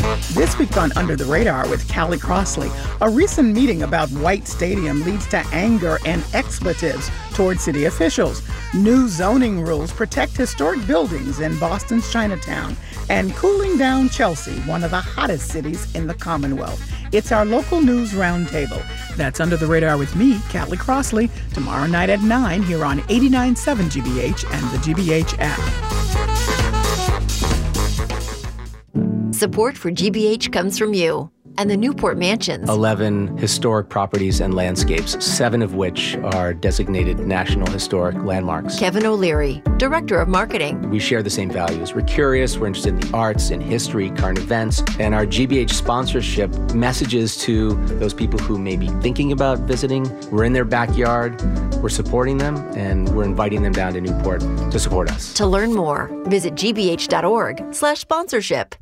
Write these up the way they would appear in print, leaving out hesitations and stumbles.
This week on Under the Radar with Callie Crossley, a recent meeting about White Stadium leads to anger and expletives toward city officials. New zoning rules protect historic buildings in Boston's Chinatown. And cooling down Chelsea, one of the hottest cities in the Commonwealth. It's our local news roundtable. That's Under the Radar with me, Callie Crossley, tomorrow night at 9 here on 89.7 GBH and the GBH app. Support for GBH comes from you and the Newport Mansions. 11 historic properties and landscapes, 7 of which are designated National Historic Landmarks. Kevin O'Leary, Director of Marketing. We share the same values. We're curious, we're interested in the arts, in history, current events, and our GBH sponsorship messages to those people who may be thinking about visiting. We're in their backyard, we're supporting them, and we're inviting them down to Newport to support us. To learn more, visit gbh.org/sponsorship.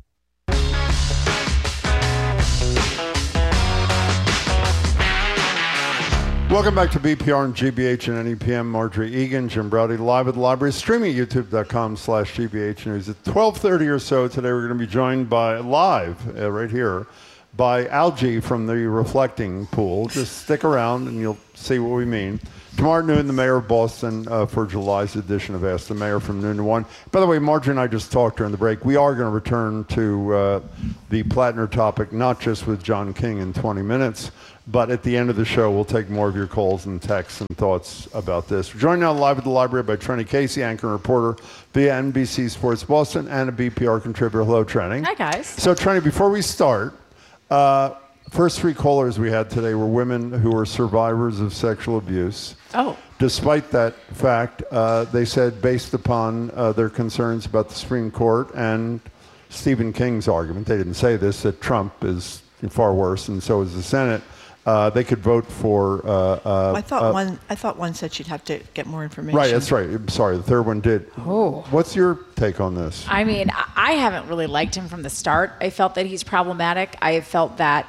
Welcome back to BPR and GBH and NEPM. Marjorie Egan, Jim Braude, live at the library, streaming at youtube.com/GBH News. At 12:30 or so today, we're going to be joined by, right here, by Algie from the Reflecting Pool. Just stick around and you'll see what we mean. Tomorrow at noon, the mayor of Boston for July's edition of Ask the Mayor from noon to 1. By the way, Marjorie and I just talked during the break. We are going to return to the Plattner topic, not just with John King in 20 minutes, but at the end of the show, we'll take more of your calls and texts and thoughts about this. We're joined now live at the library by Trenny Casey, anchor and reporter via NBC Sports Boston, and a BPR contributor. Hello, Trenny. Hi, guys. So, Trenny, before we start, first 3 callers we had today were women who were survivors of sexual abuse. Oh. Despite that fact, they said, based upon their concerns about the Supreme Court and Stephen King's argument, they didn't say this, that Trump is far worse and so is the Senate, they could vote for... I thought one said she'd have to get more information. Right, that's right. I'm sorry, the third one did. Oh. What's your take on this? I mean, I haven't really liked him from the start. I felt that he's problematic. I have felt that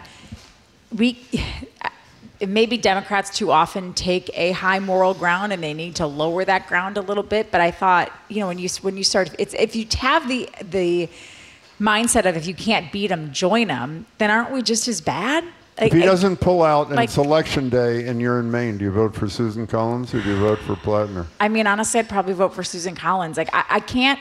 maybe Democrats too often take a high moral ground and they need to lower that ground a little bit. But I thought, when you start, if you have the mindset of if you can't beat them, join them, then aren't we just as bad? If he doesn't pull out and it's election day and you're in Maine, do you vote for Susan Collins or do you vote for Plattner? I mean, honestly, I'd probably vote for Susan Collins. I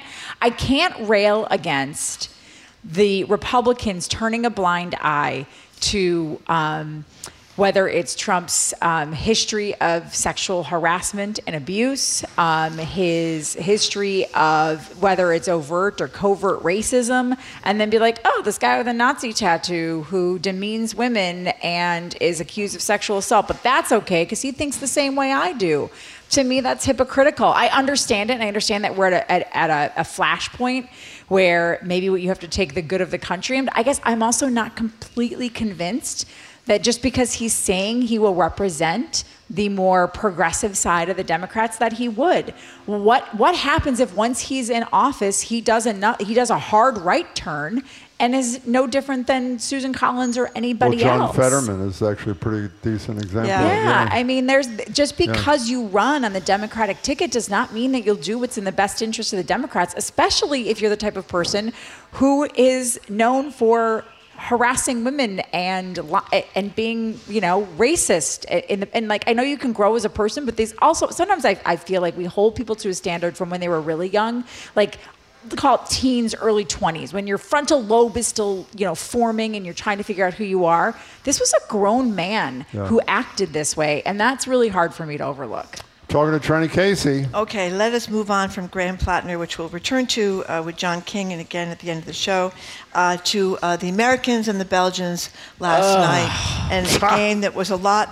can't rail against the Republicans turning a blind eye to whether it's Trump's history of sexual harassment and abuse, his history of whether it's overt or covert racism, and then be like, oh, this guy with a Nazi tattoo who demeans women and is accused of sexual assault, but that's okay because he thinks the same way I do. To me, that's hypocritical. I understand it, and I understand that we're at a flashpoint where maybe you have to take the good of the country. And I guess I'm also not completely convinced that just because he's saying he will represent the more progressive side of the Democrats, that he would. What happens if once he's in office, he does a hard right turn and is no different than Susan Collins or anybody else? Well, John Fetterman is actually a pretty decent example. Yeah. I mean, just because you run on the Democratic ticket does not mean that you'll do what's in the best interest of the Democrats, especially if you're the type of person who is known for harassing women and being, racist. And I know you can grow as a person, but there's also, sometimes I feel like we hold people to a standard from when they were really young, call it teens, early 20s, when your frontal lobe is still, forming and you're trying to figure out who you are. This was a grown man who acted this way, and that's really hard for me to overlook. Talking to Trenny Casey. Okay, let us move on from Graham Plattner, which we'll return to with John King, and again at the end of the show, to the Americans and the Belgians last night, and a game that was a lot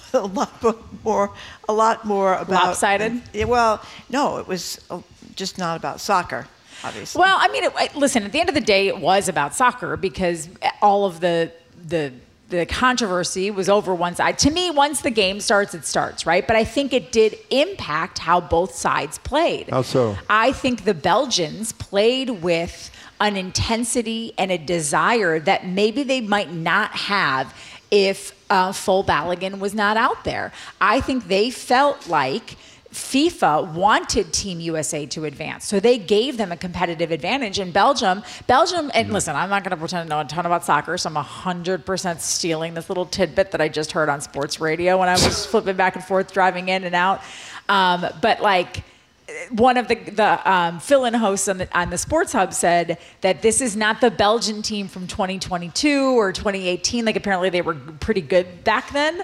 more about lopsided. Well, no, it was just not about soccer, obviously. Well, I mean, listen. At the end of the day, it was about soccer because all of the controversy was over one side. To me, once the game starts, it starts, right? But I think it did impact how both sides played. How so? I think the Belgians played with an intensity and a desire that maybe they might not have if Fol Balogun was not out there. I think they felt like FIFA wanted Team USA to advance. So they gave them a competitive advantage. And Belgium, and listen, I'm not going to pretend to know a ton about soccer, so I'm 100% stealing this little tidbit that I just heard on sports radio when I was flipping back and forth, driving in and out. But like, one of the fill-in hosts on the Sports Hub said that this is not the Belgian team from 2022 or 2018. Like, apparently they were pretty good back then.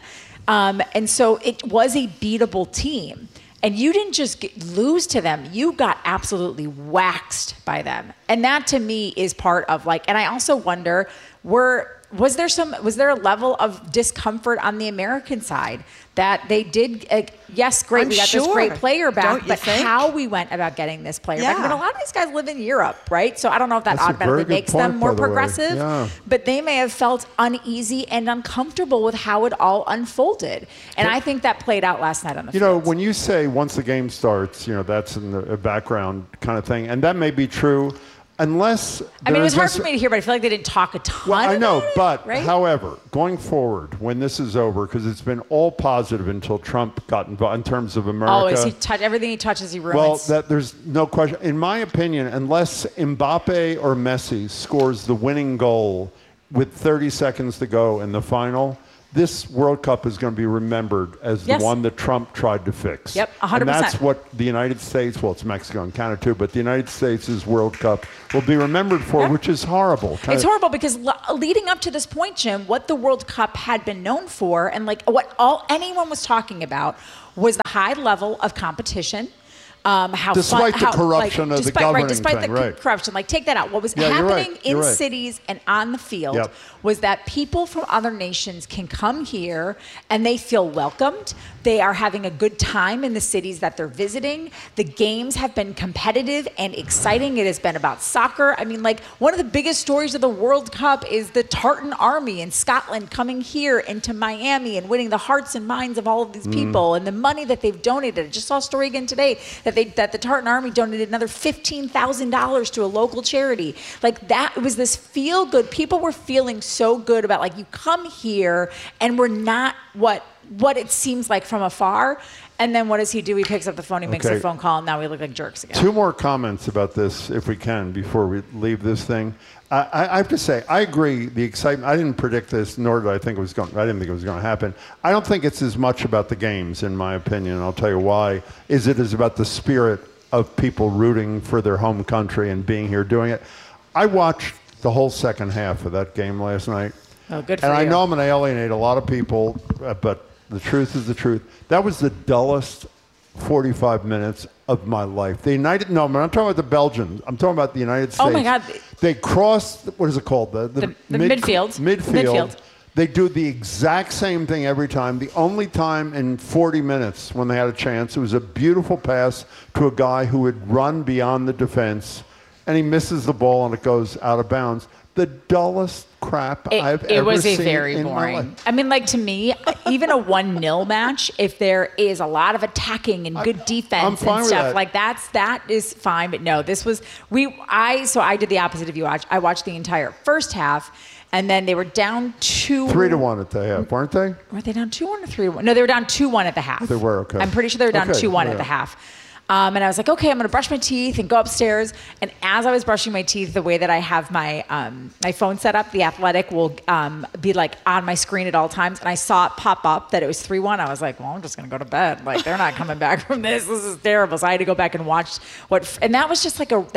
And so it was a beatable team. And you didn't just lose to them. You got absolutely waxed by them. And that, to me, is part of, like, and I also wonder, was there a level of discomfort on the American side that they did, yes, great, we got this great player back, but how we went about getting this player back. I mean, a lot of these guys live in Europe, right? So I don't know if that automatically makes them more progressive, but they may have felt uneasy and uncomfortable with how it all unfolded. And I think that played out last night on the field. You know, when you say once the game starts, you know, that's in the background kind of thing, and that may be true. Unless I mean, it was hard for me to hear, but I feel like they didn't talk a ton. Well, I know, but right? However, going forward, when this is over, because it's been all positive until Trump got involved in terms of America. Always, everything he touches, he ruins. Well, there's no question. In my opinion, unless Mbappe or Messi scores the winning goal with 30 seconds to go in the final, this World Cup is going to be remembered as the one that Trump tried to fix. Yep, 100%. And that's what the United States, well, it's Mexico and Canada too, but the United States' World Cup will be remembered for, which is horrible. It's horrible because leading up to this point, Jim, what the World Cup had been known for, and like what anyone was talking about, was the high level of competition. Despite the corruption of the governing despite the corruption, like, take that out. What was happening in cities and on the field was that people from other nations can come here and they feel welcomed. They are having a good time in the cities that they're visiting. The games have been competitive and exciting. It has been about soccer. I mean, like, one of the biggest stories of the World Cup is the Tartan Army in Scotland coming here into Miami and winning the hearts and minds of all of these people, and the money that they've donated. I just saw a story again today that the Tartan Army donated another $15,000 to a local charity. Like, that was this feel good. People were feeling so good about, like, you come here and we're not what it seems like from afar. And then what does he do? He picks up the phone, he makes a phone call, and now we look like jerks again. Two more comments about this, if we can, before we leave this thing. I have to say, I agree. The excitement. I didn't predict this, nor did I think it was going. I didn't think it was going to happen. I don't think it's as much about the games, in my opinion. And I'll tell you why. It is about the spirit of people rooting for their home country and being here doing it. I watched the whole second half of that game last night. Oh, good for you. And I know I'm going to alienate a lot of people, but the truth is the truth. That was the dullest 45 minutes of my life. I'm not talking about the Belgians. I'm talking about the United States. Oh, my God. They crossed, what is it called? The midfield. Midfield. They do the exact same thing every time. The only time in 40 minutes when they had a chance, it was a beautiful pass to a guy who would run beyond the defense, and he misses the ball and it goes out of bounds. The dullest crap I've ever seen. It was very boring. I mean, like, to me, even a 1-0 match, if there is a lot of attacking and good defense and stuff, like, that is fine. But no, this was I did the opposite of you. I watched the entire first half, and then they were down 3-1 at the half, weren't they? Were they down 2-1 or 3-1? No, they were down 2-1 at the half. They were, okay. I'm pretty sure they were down 2-1 at the half. And I was like, okay, I'm going to brush my teeth and go upstairs. And as I was brushing my teeth, the way that I have my my phone set up, The Athletic will be like on my screen at all times. And I saw it pop up that it was 3-1. I was like, well, I'm just going to go to bed. Like, they're not coming back from this. This is terrible. So I had to go back and watch and that was just like a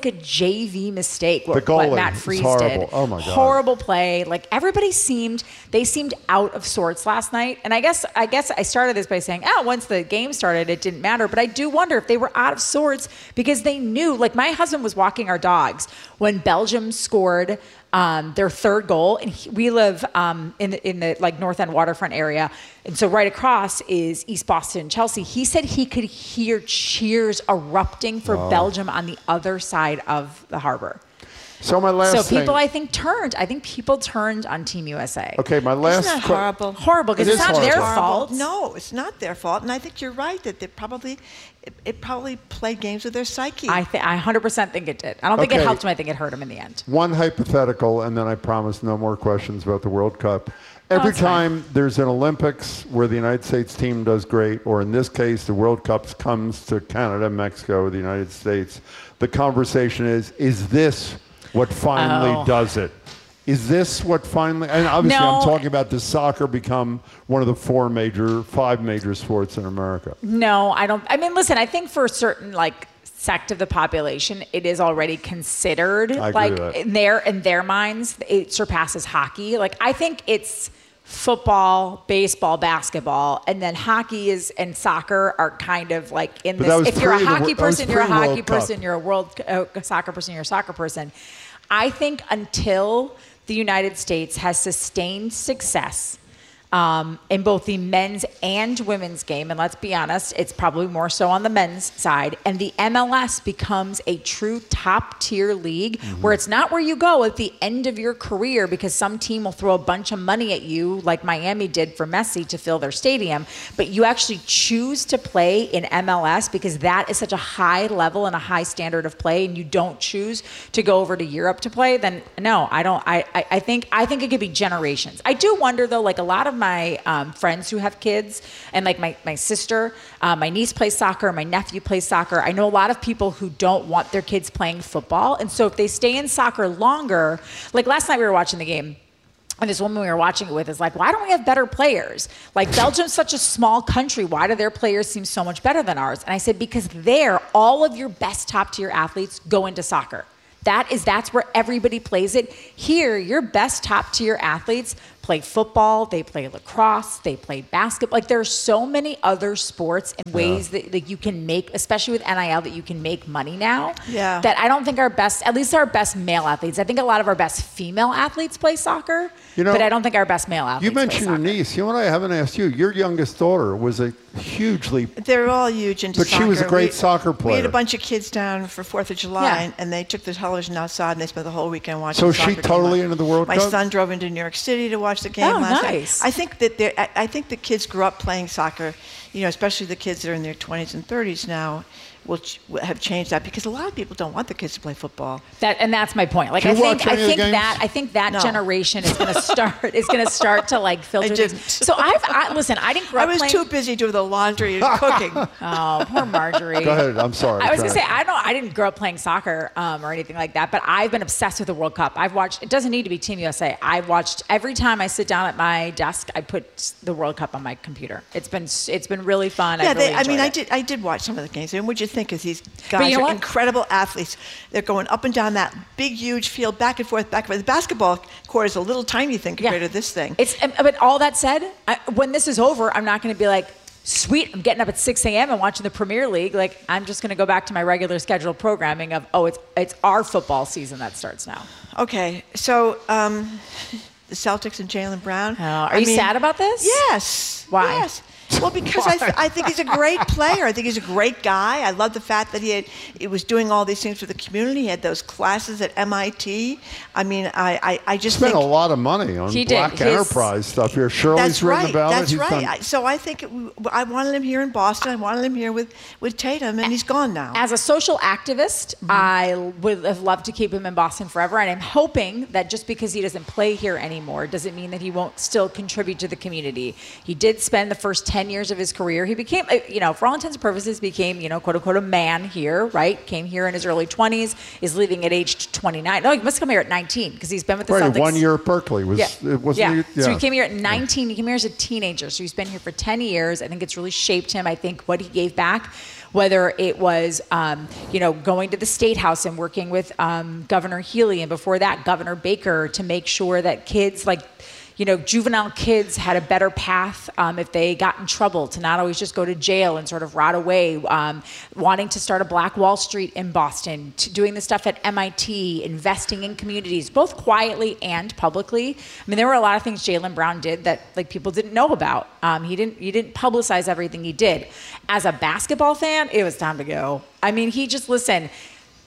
JV mistake. What Matt Freese did. Oh my God. Horrible play. Like, everybody seemed out of sorts last night. And I guess I started this by saying, once the game started, it didn't matter. But I do wonder if they were out of sorts because they knew, like, my husband was walking our dogs when Belgium scored their third goal, and we live in the like North End waterfront area, and so right across is East Boston, Chelsea. He said he could hear cheers erupting for Belgium on the other side of the harbor. So my last So thing. people, I think people turned on Team USA. Okay, my last. Isn't that horrible? Horrible, because It it's is not their horrible. fault. No, it's not their fault. And I think you're right that it probably played games with their psyche. I 100% think it did. I don't think it Okay. helped him. I think it hurt him in the end. One hypothetical, and then I promise no more questions about the World Cup. Every that's fine. time there's an Olympics where the United States team does great, or in this case, the World Cup comes to Canada, Mexico, the United States, the conversation is this what finally does it? Is this what finally, and obviously No. I'm talking about, does soccer become one of the 5 major sports in America? No, I don't. I mean, listen, I think for a certain sect of the population, it is already considered I agree with that. in their minds, it surpasses hockey. Like, I think it's football, baseball, basketball, and then hockey and soccer are kind of like in But that this. was If you're a pre the- hockey that was person, you're a pre-World hockey Cup. person. You're a soccer person, you're a soccer person. I think until the United States has sustained success in both the men's and women's game, and let's be honest, it's probably more so on the men's side, and the MLS becomes a true top-tier league where it's not where you go at the end of your career because some team will throw a bunch of money at you like Miami did for Messi to fill their stadium, but you actually choose to play in MLS because that is such a high level and a high standard of play, and you don't choose to go over to Europe to play, then no, I don't. I think it could be generations. I do wonder though, like a lot of my friends who have kids, and like my sister, my niece plays soccer, my nephew plays soccer. I know a lot of people who don't want their kids playing football, and so if they stay in soccer longer, like last night we were watching the game, and this woman we were watching it with is like, why don't we have better players? Like, Belgium's such a small country. Why do their players seem so much better than ours? And I said, because there, all of your best top-tier athletes go into soccer. That's where everybody plays it. Here, your best top-tier athletes play football, they play lacrosse, they play basketball. Like, there are so many other sports and ways that you can make, especially with NIL, that you can make money now. Yeah. That I don't think our best, at least our best male athletes, I think a lot of our best female athletes play soccer, but I don't think our best male athletes You mentioned play your soccer. niece. You know what I haven't asked you? Your youngest daughter was a hugely. They're all huge into But soccer. she was a great soccer We had player. a bunch of kids down for 4th of July, Yeah. and they took the television outside, and they spent the whole weekend watching So the is she soccer game. totally into the World My Cup? son drove into New York City to watch the game Oh, last nice. night. I think that I think the kids grew up playing soccer, especially the kids that are in their 20s and 30s now, will have changed that because a lot of people don't want their kids to play football. That's my point. Like, Do you watch any of the games? I think that No. generation is going to start to like filter. I things. didn't. So listen. I didn't grow I up was playing. too busy doing the laundry and cooking. Oh, poor Marjorie. Go ahead. I'm sorry. I was going to Go say, ahead. I didn't grow up playing soccer or anything like that, but I've been obsessed with the World Cup. I've watched, it doesn't need to be Team USA. I've watched every time I sit down at my desk, I put the World Cup on my computer. It's been really fun. Yeah, I've really enjoyed it. I did watch some of the games. And what'd you think of these But guys? you know Are what? incredible athletes. They're going up and down that big, huge field, back and forth, back and forth. The basketball court is a little tiny thing compared to this thing. But all that said, when this is over, I'm not going to be like, sweet, I'm getting up at 6 a.m. and watching the Premier League. Like, I'm just going to go back to my regular scheduled programming of, it's our football season that starts now. Okay, so the Celtics and Jaylen Brown. Are you sad about this? Yes. Why? Yes. Well, because I think he's a great player. I think he's a great guy. I love the fact that he was doing all these things for the community. He had those classes at MIT. I mean, I just Spent think a lot of money on He did. Black enterprise stuff here. Shirley's that's written right. about That's it. He's right. done- So I think I wanted him here in Boston. I wanted him here with Tatum, and he's gone now. As a social activist, I would have loved to keep him in Boston forever, and I'm hoping that just because he doesn't play here anymore doesn't mean that he won't still contribute to the community. He did spend the first 10 years of his career. He became, for all intents and purposes, became, quote unquote, a man here, right? Came here in his early 20s, is leaving at age 29. No, he must come here at 19 because he's been with the Right, Celtics. 1 year at Berkeley. Yeah. So he came here at 19. He came here as a teenager. So he's been here for 10 years. I think it's really shaped him. I think what he gave back, whether it was, going to the State House and working with Governor Healy, and before that, Governor Baker, to make sure that kids juvenile kids had a better path if they got in trouble, to not always just go to jail and sort of rot away, wanting to start a Black Wall Street in Boston, to doing the stuff at MIT, investing in communities, both quietly and publicly. I mean, there were a lot of things Jaylen Brown did that people didn't know about. He didn't publicize everything he did. As a basketball fan, it was time to go. I mean, he just, listen,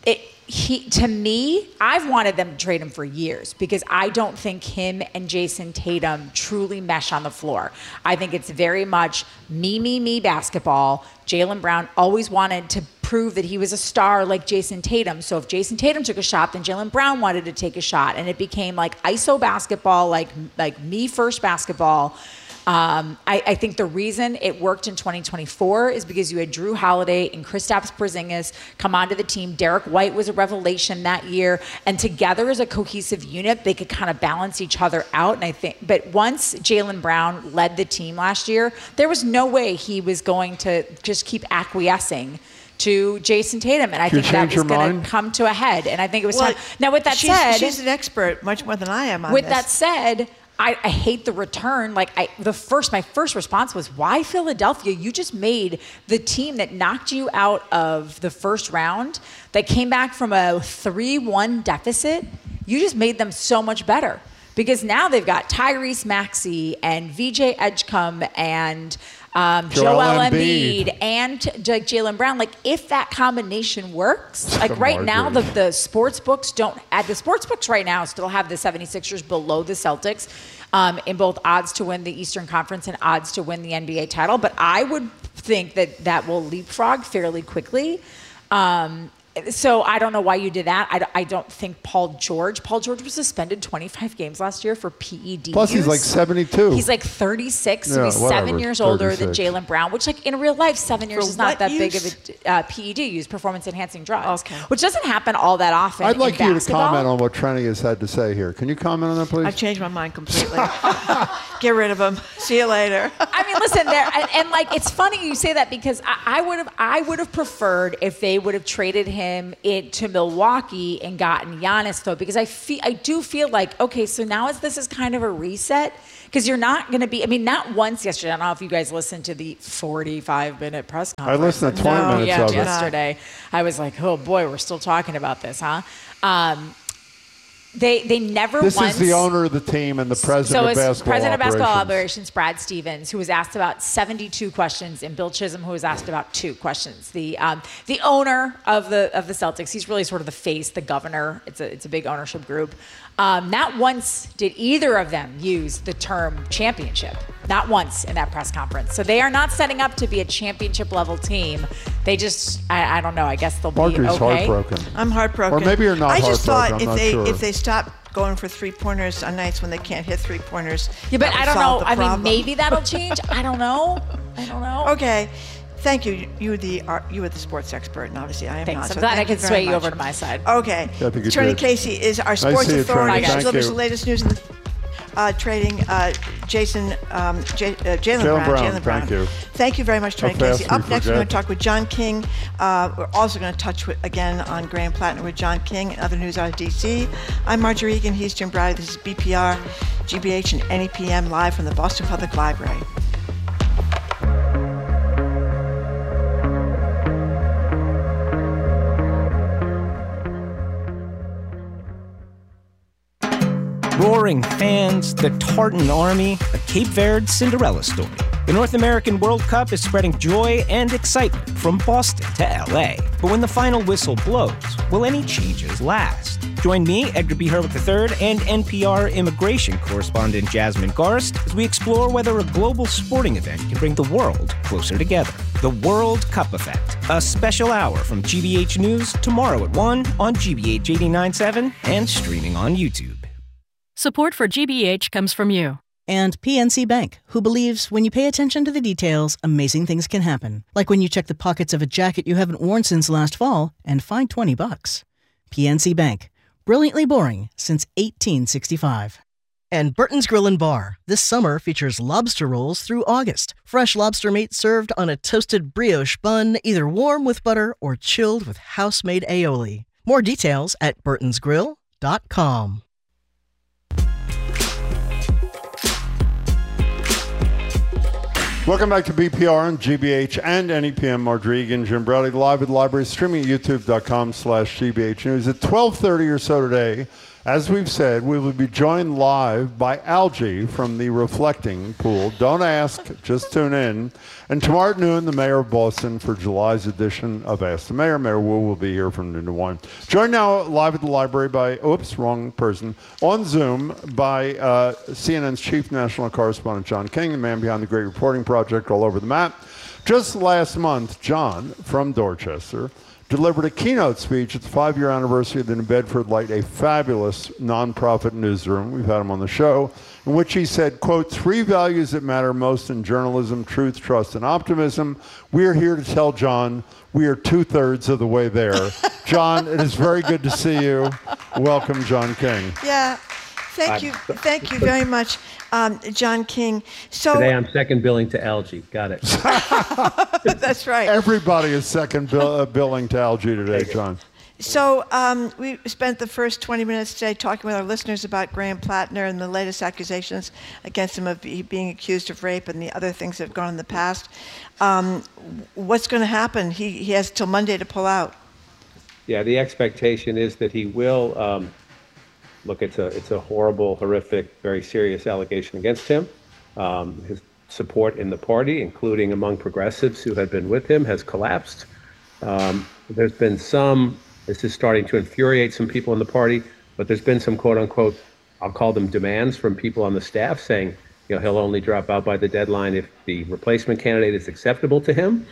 to me, I've wanted them to trade him for years because I don't think him and Jason Tatum truly mesh on the floor. I think it's very much me basketball. Jaylen Brown always wanted to prove that he was a star like Jason Tatum. So if Jason Tatum took a shot, then Jaylen Brown wanted to take a shot. And it became like ISO basketball, like me first basketball. I think the reason it worked in 2024 is because you had Drew Holiday and Kristaps Porzingis come onto the team. Derek White was a revelation that year, and together as a cohesive unit, they could kind of balance each other out. And but once Jaylen Brown led the team last year, there was no way he was going to just keep acquiescing to Jason Tatum, and I think that was going to come to a head. And I think it was time. Now, with that said, she's an expert, much more than I am on with this. that said, I hate the return. My first response was, why Philadelphia? You just made the team that knocked you out of the first round, that came back from a 3-1 deficit. You just made them so much better because now they've got Tyrese Maxey and VJ Edgecombe and Joel Embiid and Jaylen Brown. Like, if that combination works, like right now, the sports books right now still have the 76ers below the Celtics in both odds to win the Eastern Conference and odds to win the NBA title. But I would think that will leapfrog fairly quickly. So I don't know why you did that. I don't think Paul George was suspended 25 games last year for PED Plus use. he's like 72. He's like 36, so he's 7 years older than Jaylen Brown, which like in real life, 7 years is not that big of a PED use, performance-enhancing drugs, which doesn't happen all that often. I'd like you to comment on what Trenny has had to say here. Can you comment on that, please? I've changed my mind completely. Get rid of him. See you later. I mean, listen, and like it's funny you say that because I would have preferred if they would have traded him to Milwaukee and gotten Giannis, though, because I do feel like, okay, so now this is kind of a reset, because you're not going to be, I mean, not once yesterday. I don't know if you guys listened to the 45-minute press conference. I listened to 20 minutes of it. Yesterday. I was like, oh boy, we're still talking about this, huh? They never This once... is the owner of the team and the president of basketball president of basketball operations, Brad Stevens, who was asked about 72 questions, and Bill Chisholm, who was asked about 2 questions. The owner of the Celtics, he's really sort of the face, the governor. It's a big ownership group. Not once did either of them use the term championship. Not once in that press conference. So they are not setting up to be a championship level team. They just, I don't know. I guess they'll be Marjorie's okay. Heartbroken. I'm heartbroken. Or maybe you're not heartbroken. I just thought sure. if they stop going for 3-pointers on nights when they can't hit 3-pointers. Yeah, but I don't know. I mean, maybe that'll change. I don't know. Okay. Thank you. You were the sports expert, and obviously I am Thanks. not. I'm glad I could sway you much. over to my side. Okay. Trenny Casey is our sports authority. She delivers the latest news in the trading. Jaylen Brown. Thank you. Thank you very much, Trenny Casey. Up next, we're going to talk with John King. We're also going to touch again on Graham Plattner with John King and other news out of D.C. I'm Marjorie Egan. He's Jim Browdy. This is BPR, GBH, and NEPM live from the Boston Public Library. Roaring fans, the Tartan Army, a Cape Verde Cinderella story. The North American World Cup is spreading joy and excitement from Boston to LA. But when the final whistle blows, will any changes last? Join me, Edgar B. Hurwick III, and NPR immigration correspondent Jasmine Garst as we explore whether a global sporting event can bring the world closer together. The World Cup Effect, a special hour from GBH News tomorrow at 1 on GBH 89.7 and streaming on YouTube. Support for GBH comes from you. And PNC Bank, who believes when you pay attention to the details, amazing things can happen. Like when you check the pockets of a jacket you haven't worn since last fall and find $20. PNC Bank, brilliantly boring since 1865. And Burton's Grill and Bar, this summer features lobster rolls through August. Fresh lobster meat served on a toasted brioche bun, either warm with butter or chilled with house-made aioli. More details at burtonsgrill.com. Welcome back to BPR on GBH and NEPM. Marjorie Egan, Jim Browdy, live at the library, streaming at youtube.com/GBH News. At 12:30 or so today, As we've said, we will be joined live by Algie from the Reflecting Pool. Don't ask, just tune in. And tomorrow at noon, the mayor of Boston for July's edition of Ask the Mayor. Mayor Wu will be here from noon to 1. Joined now live at the library by, oops, wrong person, on Zoom by CNN's chief national correspondent, John King, the man behind the great reporting project All Over the Map. Just last month, John from Dorchester delivered a keynote speech at the 5-year anniversary of the New Bedford Light, a fabulous nonprofit newsroom. We've had him on the show, in which he said, quote, 3 values that matter most in journalism: truth, trust, and optimism. We are here to tell John we are 2/3 of the way there. John, it is very good to see you. Welcome, John King. Yeah. Thank you very much, John King. So today I'm second billing to Algie. Got it. That's right. Everybody is second billing to Algie today, John. So we spent the first 20 minutes today talking with our listeners about Graham Plattner and the latest accusations against him of being accused of rape and the other things that have gone in the past. What's going to happen? He has till Monday to pull out. Yeah, the expectation is that he will. Look, it's a horrible, horrific, very serious allegation against him. His support in the party, including among progressives who had been with him, has collapsed. There's been this is starting to infuriate some people in the party, but there's been some quote unquote, I'll call them demands from people on the staff saying, he'll only drop out by the deadline if the replacement candidate is acceptable to him.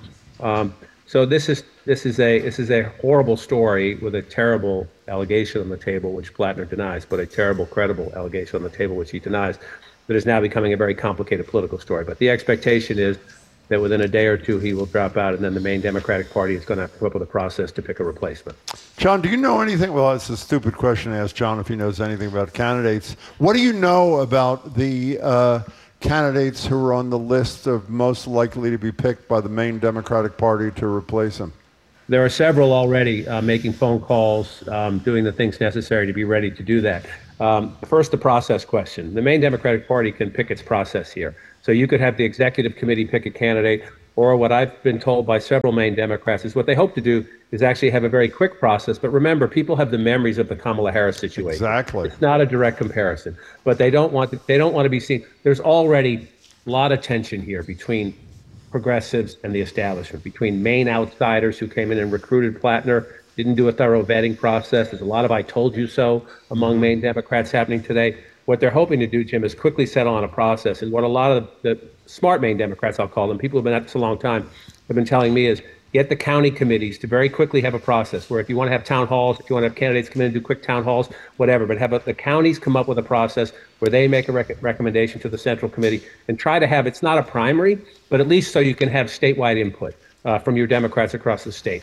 So this is a horrible story with a terrible allegation on the table, which Plattner denies, but a terrible, credible allegation on the table, which he denies, that is now becoming a very complicated political story. But the expectation is that within a day or two, he will drop out, and then the main Democratic Party is going to have to come up with a process to pick a replacement. John, do you know anything? Well, it's a stupid question to ask John if he knows anything about candidates. What do you know about the candidates who are on the list of most likely to be picked by the main Democratic Party to replace him? There are several already making phone calls, doing the things necessary to be ready to do that. First, the process question. The main Democratic Party can pick its process here. So you could have the executive committee pick a candidate, or what I've been told by several main Democrats is what they hope to do is actually have a very quick process. But remember, people have the memories of the Kamala Harris situation. Exactly. It's not a direct comparison, but they don't want to be seen. There's already a lot of tension here between progressives and the establishment, between Maine outsiders who came in and recruited Plattner, didn't do a thorough vetting process. There's a lot of I told you so among Maine Democrats happening today. What they're hoping to do, Jim, is quickly settle on a process. And what a lot of the smart Maine Democrats, I'll call them, people who've been at this a long time, have been telling me is get the county committees to very quickly have a process where if you want to have town halls, if you want to have candidates come in and do quick town halls, whatever, but have the counties come up with a process where they make a recommendation to the central committee and try to have, it's not a primary, but at least so you can have statewide input from your Democrats across the state.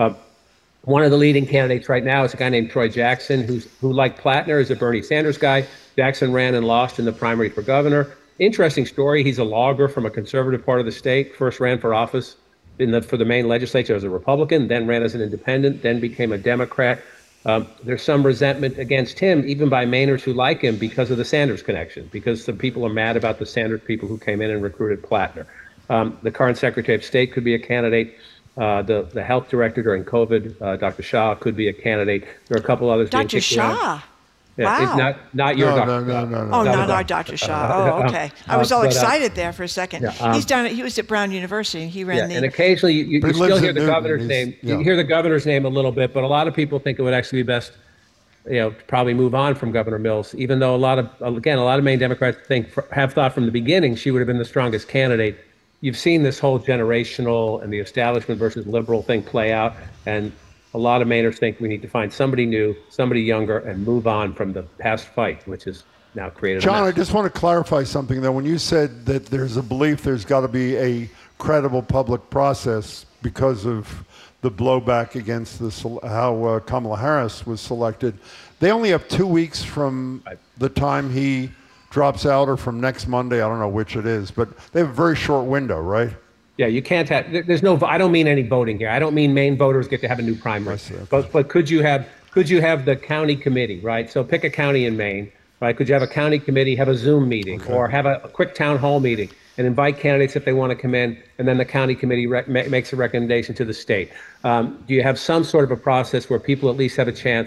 One of the leading candidates right now is a guy named Troy Jackson, who like Plattner, is a Bernie Sanders guy. Jackson ran and lost in the primary for governor. Interesting story. He's a logger from a conservative part of the state. First ran for office for the Maine legislature as a Republican, then ran as an independent, then became a Democrat. There's some resentment against him, even by Mainers who like him, because of the Sanders connection, because some people are mad about the Sanders people who came in and recruited Plattner. The current Secretary of State could be a candidate. The health director during COVID, Dr. Shah, could be a candidate. There are a couple others. Dr. Shah? Yeah, wow. Not your doctor. No. Oh, not our Dr. Shah. Oh, okay. I was all excited there for a second. Yeah, he was at Brown University, and he ran the... And occasionally you still hear the governor's name. Yeah. You hear the governor's name a little bit, but a lot of people think it would actually be best, to probably move on from Governor Mills, even though a lot of Maine Democrats have thought from the beginning she would have been the strongest candidate. You've seen this whole generational and the establishment versus liberal thing play out, and a lot of Mainers think we need to find somebody new, somebody younger, and move on from the past fight, which has now created John, a mess. I just want to clarify something, though. When you said that there's a belief there's got to be a credible public process because of the blowback against how Kamala Harris was selected, they only have 2 weeks from the time he drops out or from next Monday. I don't know which it is, but they have a very short window, right? Yeah, you can't have, there's no, I don't mean any voting here. I don't mean Maine voters get to have a new primary. But could you have the county committee, right? So pick a county in Maine, right? Could you have a county committee, have a Zoom meeting, or have a quick town hall meeting and invite candidates if they want to come in, and then the county committee makes a recommendation to the state? Do you have some sort of a process where people at least have a chance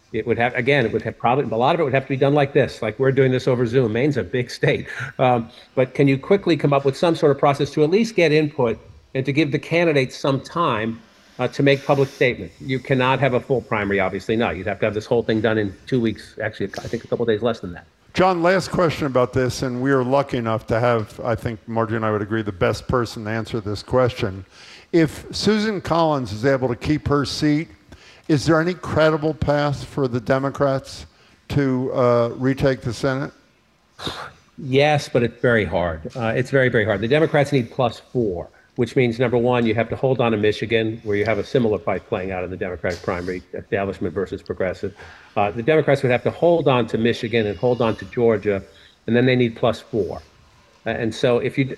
It would have, again, it would have probably, a lot of it would have to be done like this, like we're doing this over Zoom. Maine's a big state. But can you quickly come up with some sort of process to at least get input and to give the candidates some time to make public statements? You cannot have a full primary, obviously not. You'd have to have this whole thing done in 2 weeks, actually, I think a couple of days less than that. John, last question about this, and we are lucky enough to have, I think Marjorie and I would agree, the best person to answer this question. If Susan Collins is able to keep her seat, is there any credible path for the Democrats to retake the Senate? Yes, but it's very hard. It's very, very hard. The Democrats need +4, which means, number one, you have to hold on to Michigan, where you have a similar fight playing out in the Democratic primary, establishment versus progressive. The Democrats would have to hold on to Michigan and hold on to Georgia, and then they need +4. And so if you,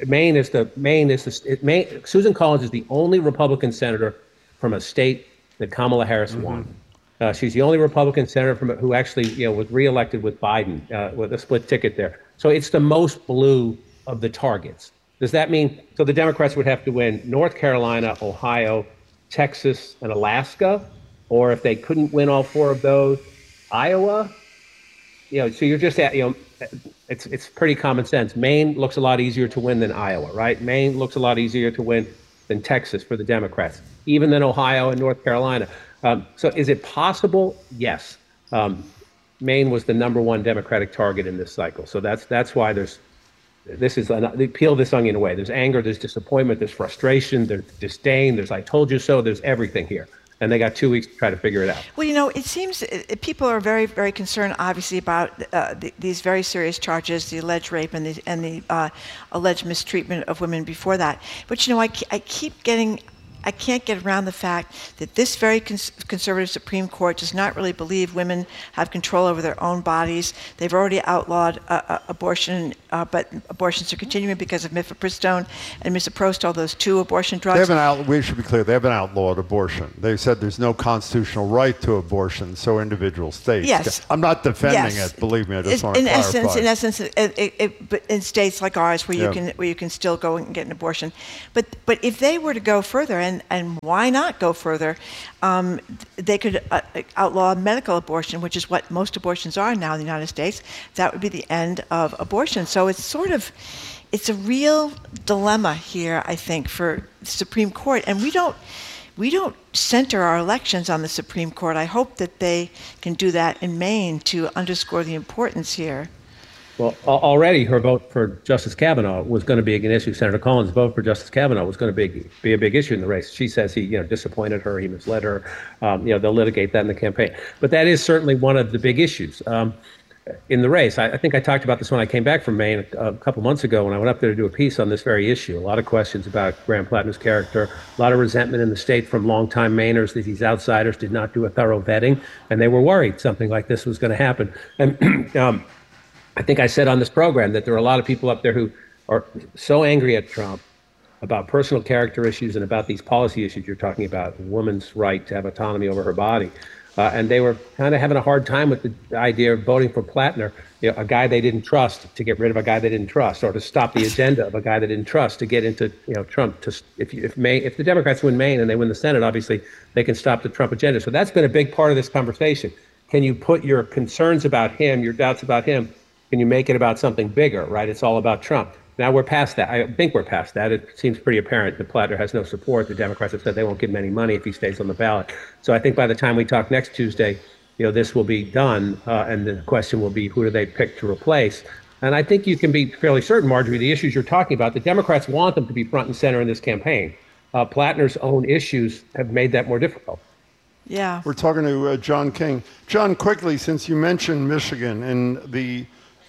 Susan Collins is the only Republican senator from a state that Kamala Harris won. She's the only Republican senator who actually, was reelected with Biden with a split ticket there. So it's the most blue of the targets. Does that mean, so the Democrats would have to win North Carolina, Ohio, Texas, and Alaska? Or if they couldn't win all 4 of those, Iowa? So you're just at, it's pretty common sense. Maine looks a lot easier to win than Iowa, right? Maine looks a lot easier to win than Texas for the Democrats, even than Ohio and North Carolina. So is it possible? Yes. Maine was the #1 Democratic target in this cycle. So that's why they peel this onion away. There's anger, there's disappointment, there's frustration, there's disdain, there's I told you so, there's everything here. And they got 2 weeks to try to figure it out. Well, it seems people are very, very concerned, obviously, about these very serious charges, the alleged rape and the alleged mistreatment of women before that. But, I can't get around the fact that this very conservative Supreme Court does not really believe women have control over their own bodies. They've already outlawed abortion, but abortions are continuing because of mifepristone and misoprostol, those 2 abortion drugs. We should be clear, they haven't outlawed abortion. They said there's no constitutional right to abortion, so individual states. Yes. I'm not defending it, believe me, I just want to clarify. In essence, but in states like ours where you can still go and get an abortion. But if they were to go further, and why not go further? They could outlaw medical abortion, which is what most abortions are now in the United States. That would be the end of abortion. So it's a real dilemma here, I think, for the Supreme Court. And we don't center our elections on the Supreme Court. I hope that they can do that in Maine to underscore the importance here. Well, already her vote for Justice Kavanaugh was going to be an issue. Senator Collins' vote for Justice Kavanaugh was going to be a big issue in the race. She says he, disappointed her, he misled her. They'll litigate that in the campaign. But that is certainly one of the big issues in the race. I think I talked about this when I came back from Maine a couple months ago when I went up there to do a piece on this very issue. A lot of questions about Graham Plattner's character, a lot of resentment in the state from longtime Mainers that these outsiders did not do a thorough vetting, and they were worried something like this was going to happen. And I think I said on this program that there are a lot of people up there who are so angry at Trump about personal character issues and about these policy issues you're talking about, a woman's right to have autonomy over her body. And they were kind of having a hard time with the idea of voting for Plattner, a guy they didn't trust, to get rid of a guy they didn't trust, or to stop the agenda of a guy they didn't trust, to get into Trump. If the Democrats win Maine and they win the Senate, obviously they can stop the Trump agenda. So that's been a big part of this conversation. Can you put your concerns about him, your doubts about him, can you make it about something bigger, right? It's all about Trump. Now we're past that. I think we're past that. It seems pretty apparent that Plattner has no support. The Democrats have said they won't give him any money if he stays on the ballot. So I think by the time we talk next Tuesday, this will be done, and the question will be, who do they pick to replace? And I think you can be fairly certain, Marjorie, the issues you're talking about, the Democrats want them to be front and center in this campaign. Plattner's own issues have made that more difficult. Yeah. We're talking to John King. John, quickly, since you mentioned Michigan and the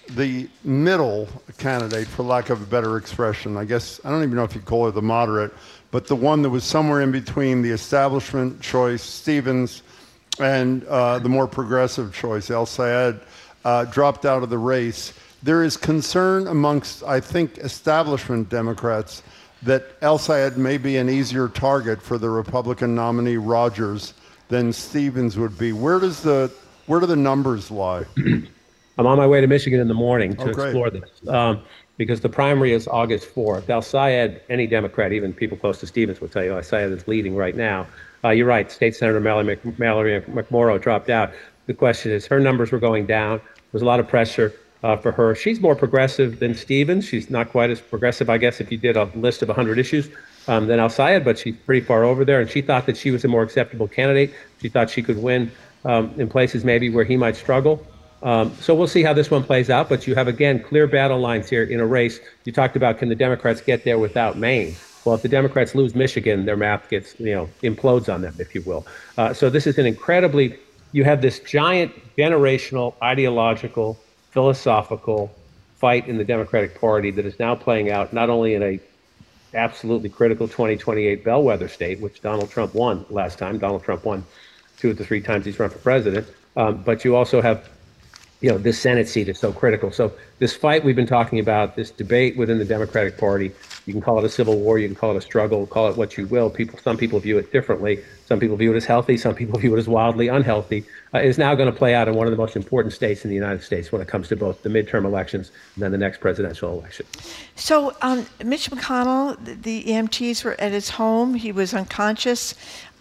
middle candidate, for lack of a better expression, I guess, I don't even know if you call her the moderate, but the one that was somewhere in between the establishment choice, Stevens, and the more progressive choice, El-Sayed, dropped out of the race. There is concern amongst, I think, establishment Democrats that El-Sayed may be an easier target for the Republican nominee Rogers than Stevens would be. Where do the numbers lie? I'm on my way to Michigan in the morning to explore this because the primary is August 4th. El-Sayed, any Democrat, even people close to Stevens, will tell you El-Sayed is leading right now. You're right. State Senator Mallory McMorrow dropped out. the question is her numbers were going down. There was a lot of pressure for her. She's more progressive than Stevens. She's not quite as progressive, I guess, if you did a list of 100 issues than Al-Sayed, but she's pretty far over there. And she thought that she was a more acceptable candidate. She thought she could win in places maybe where he might struggle. So we'll see how this one plays out. But you have, again, clear battle lines here in a race. You talked about, can the Democrats get there without Maine? Well, if the Democrats lose Michigan, their math gets, implodes on them, if you will. So this is an incredibly, you have this giant generational, ideological, philosophical fight in the Democratic Party that is now playing out not only in a absolutely critical 2028 bellwether state, which Donald Trump won last time. Donald Trump won 2 of the 3 times he's run for president. But you also have, this Senate seat is so critical. So this fight we've been talking about, this debate within the Democratic Party, you can call it a civil war, you can call it a struggle, call it what you will. Some people view it differently. Some people view it as healthy. Some people view it as wildly unhealthy. Is now going to play out in one of the most important states in the United States when it comes to both the midterm elections and then the next presidential election. So Mitch McConnell, the EMTs were at his home. He was unconscious.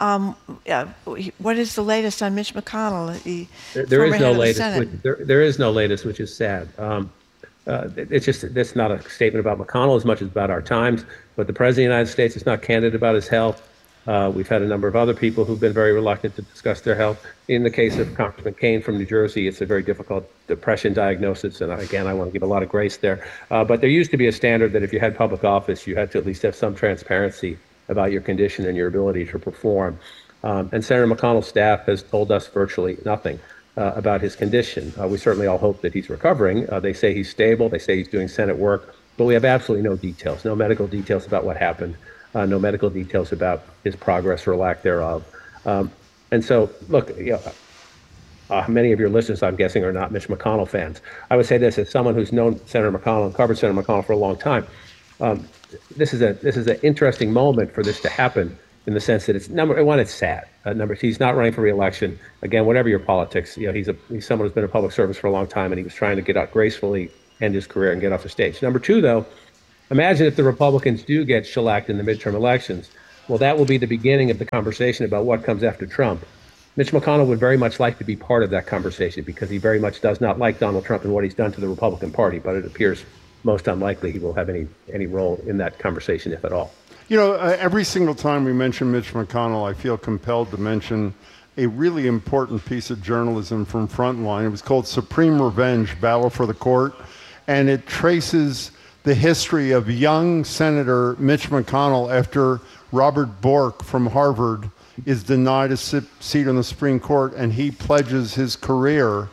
What is the latest on Mitch McConnell? There is no latest. There is no latest, which is sad. That's not a statement about McConnell as much as about our times. But the President of the United States is not candid about his health. We've had a number of other people who've been very reluctant to discuss their health. In the case of Congressman Kaine from New Jersey, it's a very difficult depression diagnosis. And again, I want to give a lot of grace there. But there used to be a standard that if you had public office, you had to at least have some transparency about your condition and your ability to perform. And Senator McConnell's staff has told us virtually nothing about his condition. We certainly all hope that he's recovering. They say he's stable. They say he's doing Senate work. But we have absolutely no details, no medical details about what happened, no medical details about his progress or lack thereof. And so, look, many of your listeners, I'm guessing, are not Mitch McConnell fans. I would say this, as someone who's known Senator McConnell and covered Senator McConnell for a long time, this is an interesting moment for this to happen in the sense that it's number one, it's sad. He's not running for re-election. Again, whatever your politics, he's someone who's been in public service for a long time, and he was trying to get out gracefully, end his career, and get off the stage. Number two, though, imagine if the Republicans do get shellacked in the midterm elections. Well, that will be the beginning of the conversation about what comes after Trump. Mitch McConnell would very much like to be part of that conversation because he very much does not like Donald Trump and what he's done to the Republican Party, but it appears most unlikely he will have any role in that conversation, if at all. Every single time we mention Mitch McConnell, I feel compelled to mention a really important piece of journalism from Frontline. It was called Supreme Revenge, Battle for the Court, and it traces the history of young Senator Mitch McConnell after Robert Bork from Harvard is denied a seat on the Supreme Court, and he pledges his career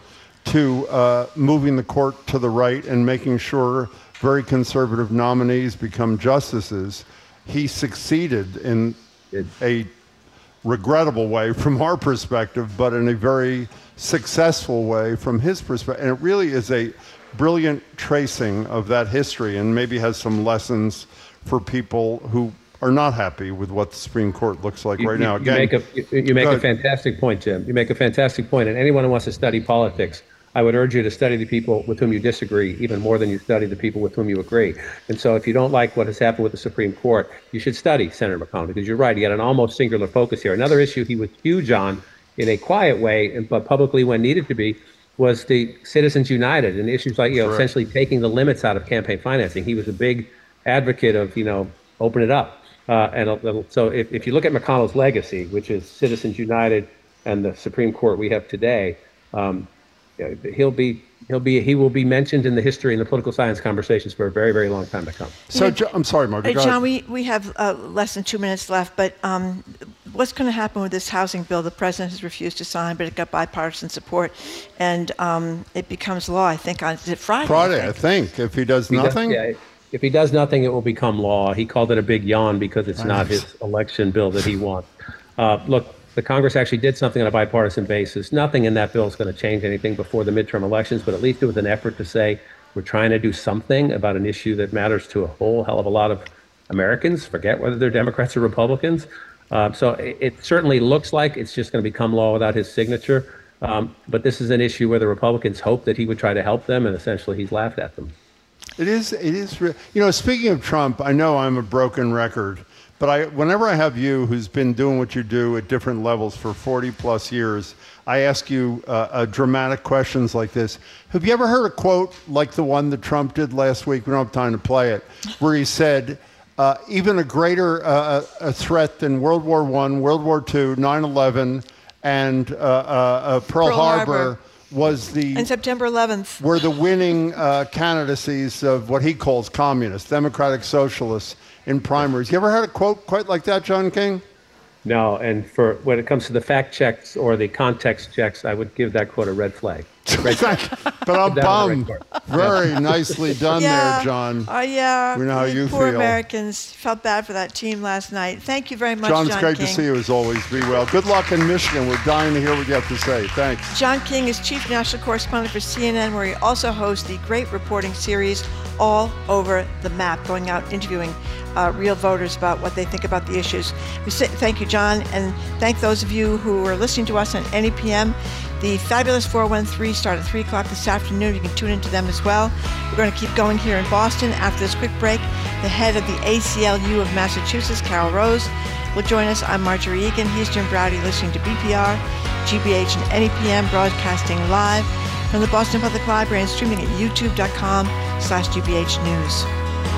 to moving the court to the right and making sure very conservative nominees become justices. He succeeded in a regrettable way from our perspective, but in a very successful way from his perspective. And it really is a brilliant tracing of that history and maybe has some lessons for people who are not happy with what the Supreme Court looks like right now. Again, you make a fantastic point, Jim. You make a fantastic point. And anyone who wants to study politics, I would urge you to study the people with whom you disagree even more than you study the people with whom you agree. And so if you don't like what has happened with the Supreme Court, you should study Senator McConnell, because you're right, he had an almost singular focus here. Another issue he was huge on in a quiet way, but publicly when needed to be, was the Citizens United and issues like, essentially taking the limits out of campaign financing. He was a big advocate of, open it up. So if you look at McConnell's legacy, which is Citizens United and the Supreme Court we have today, he will be mentioned in the history and the political science conversations for a very, very long time to come. So, I'm sorry, Margaret. John, we have less than 2 minutes left, but what's going to happen with this housing bill? The president has refused to sign, but it got bipartisan support, and it becomes law, I think, on Friday. Friday, I think, if he does nothing. If he does nothing, it will become law. He called it a big yawn because it's not his election bill that he wants. Look, the Congress actually did something on a bipartisan basis. Nothing in that bill is going to change anything before the midterm elections, but at least it was an effort to say we're trying to do something about an issue that matters to a whole hell of a lot of Americans, forget whether they're Democrats or Republicans. So it certainly looks like it's just going to become law without his signature. But this is an issue where the Republicans hope that he would try to help them, and essentially he's laughed at them. It is. Speaking of Trump, I know I'm a broken record, But whenever I have you, who's been doing what you do at different levels for 40 plus years, I ask you dramatic questions like this. Have you ever heard a quote like the one that Trump did last week? We don't have time to play it, where he said, even a greater a threat than World War I, World War II, 9/11, and Pearl Harbor was and September 11th were the winning candidacies of what he calls communists, democratic socialists in primaries. You ever heard a quote quite like that, John King? No, and for when it comes to the fact checks or the context checks, I would give that quote a red flag. But I'm bummed. Very nicely done there, John. Yeah. We know how you poor feel. Americans felt bad for that team last night. Thank you very much, John John, it's great King. to see you as always. Be well. Good luck in Michigan. We're dying to hear what you have to say. Thanks. John King is chief national correspondent for CNN, where he also hosts the great reporting series All Over the Map, going out interviewing real voters about what they think about the issues. Thank you, John, and thank those of you who are listening to us on NEPM. The Fabulous 413 start at 3 o'clock this afternoon. You can tune into them as well. We're going to keep going here in Boston. After this quick break, the head of the ACLU of Massachusetts, Carol Rose, will join us. I'm Marjorie Egan. He's Jim Browdy, listening to BPR, GBH, and NEPM, broadcasting live from the Boston Public Library and streaming at youtube.com/GBH News.